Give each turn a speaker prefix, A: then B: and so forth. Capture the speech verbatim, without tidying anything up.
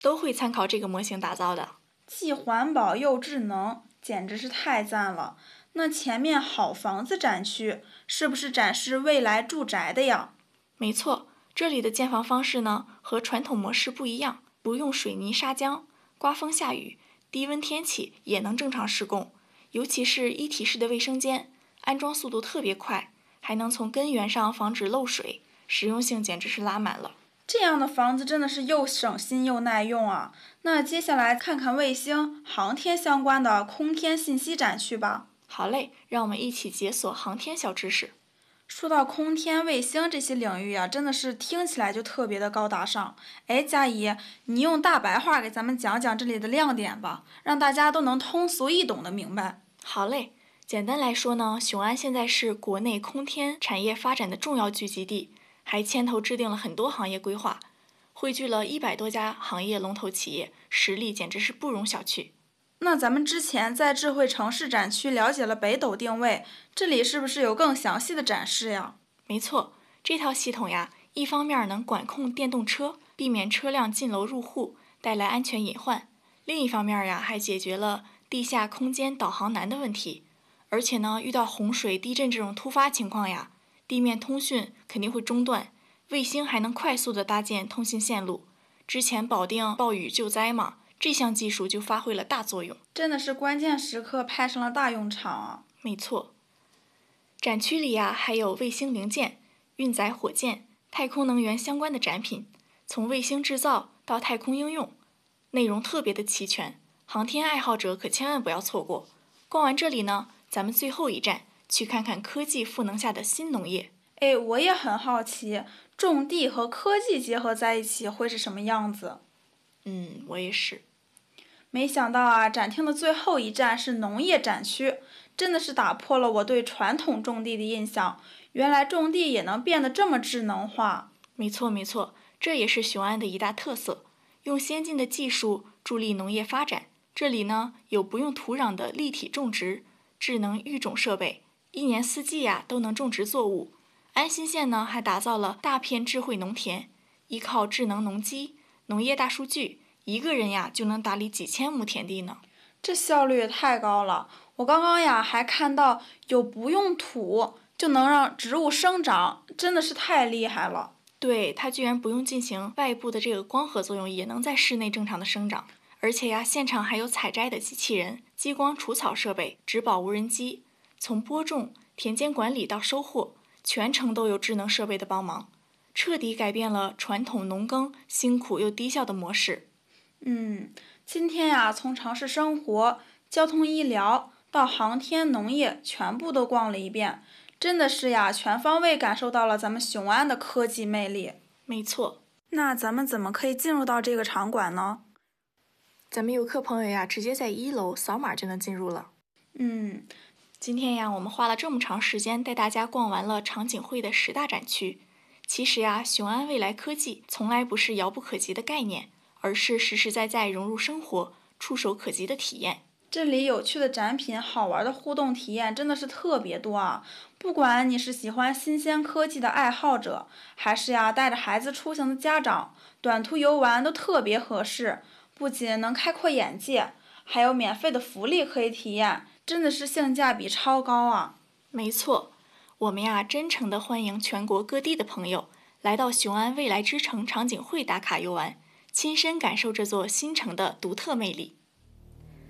A: 都会参考这个模型打造的。
B: 既环保又智能，简直是太赞了。那前面好房子展区是不是展示未来住宅的呀？
A: 没错，这里的建房方式呢和传统模式不一样，不用水泥砂浆，刮风下雨、低温天气也能正常施工。尤其是一体式的卫生间，安装速度特别快，还能从根源上防止漏水，实用性简直是拉满了。
B: 这样的房子真的是又省心又耐用啊！那接下来看看卫星、航天相关的空天信息展区吧。
A: 好嘞，让我们一起解锁航天小知识。
B: 说到空天、卫星这些领域啊，真的是听起来就特别的高大上。哎，佳怡，你用大白话给咱们讲讲这里的亮点吧，让大家都能通俗易懂的明白。
A: 好嘞，简单来说呢，雄安现在是国内空天产业发展的重要聚集地，还牵头制定了很多行业规划，汇聚了一百多家行业龙头企业，实力简直是不容小觑。
B: 那咱们之前在智慧城市展区了解了北斗定位，这里是不是有更详细的展示呀？
A: 没错，这套系统呀，一方面能管控电动车，避免车辆进楼入户，带来安全隐患；另一方面呀，还解决了地下空间导航难的问题。而且呢，遇到洪水、地震这种突发情况呀，地面通讯肯定会中断，卫星还能快速的搭建通信线路。之前保定暴雨救灾嘛，这项技术就发挥了大作用，
B: 真的是关键时刻派上了大用场啊！
A: 没错，展区里呀还有卫星零件、运载火箭、太空能源相关的展品，从卫星制造到太空应用，内容特别的齐全，航天爱好者可千万不要错过。逛完这里呢，咱们最后一站去看看科技赋能下的新农业。
B: 哎，我也很好奇，种地和科技结合在一起会是什么样子？
A: 嗯，我也是。
B: 没想到啊，展厅的最后一站是农业展区，真的是打破了我对传统种地的印象。原来种地也能变得这么智能化。
A: 没错没错，这也是雄安的一大特色，用先进的技术助力农业发展。这里呢有不用土壤的立体种植、智能育种设备，一年四季呀都能种植作物。安新县呢还打造了大片智慧农田，依靠智能农机、农业大数据，一个人呀就能打理几千亩田地呢。
B: 这效率也太高了！我刚刚呀还看到有不用土就能让植物生长，真的是太厉害了。
A: 对，它居然不用进行外部的这个光合作用，也能在室内正常的生长。而且呀，现场还有采摘的机器人、激光除草设备、植保无人机，从播种、田间管理到收获，全程都有智能设备的帮忙，彻底改变了传统农耕辛苦又低效的模式。
B: 嗯，今天呀，从城市生活、交通医疗到航天农业，全部都逛了一遍，真的是呀，全方位感受到了咱们雄安的科技魅力。
A: 没错，
B: 那咱们怎么可以进入到这个场馆呢？
A: 咱们游客朋友呀，直接在一楼扫码就能进入了。
B: 嗯，
A: 今天呀，我们花了这么长时间带大家逛完了长景汇的十大展区。其实呀，雄安未来科技从来不是遥不可及的概念，而是实实在在融入生活、触手可及的体验。
B: 这里有趣的展品、好玩的互动体验真的是特别多啊！不管你是喜欢新鲜科技的爱好者，还是呀带着孩子出行的家长，短途游玩都特别合适。不仅能开阔眼界，还有免费的福利可以体验，真的是性价比超高啊！
A: 没错，我们呀真诚地欢迎全国各地的朋友来到雄安未来之城长景汇打卡游玩，亲身感受这座新城的独特魅力。